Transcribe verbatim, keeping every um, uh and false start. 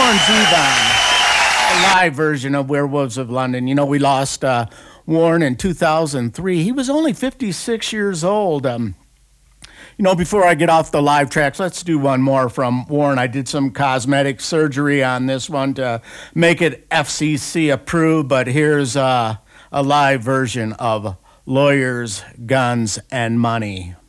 Warren Zevon, a live version of Werewolves of London. You know, we lost uh, Warren in two thousand three. He was only fifty-six years old. Um, you know, before I get off the live tracks, let's do one more from Warren. I did some cosmetic surgery on this one to make it F C C approved, but here's uh, a live version of Lawyers, Guns, and Money.